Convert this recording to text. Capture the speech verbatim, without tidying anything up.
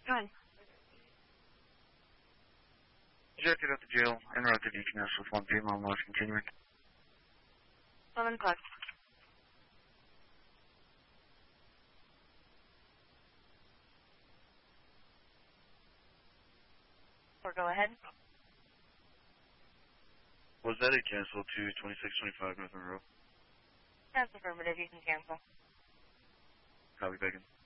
Go ahead. Ejected at the jail, interrupted E C N S with one P M on loss continuing. eleven o'clock. Or go ahead. Was that a cancel to twenty-six twenty-five North Monroe? That's affirmative. You can cancel. Copy, Bacon.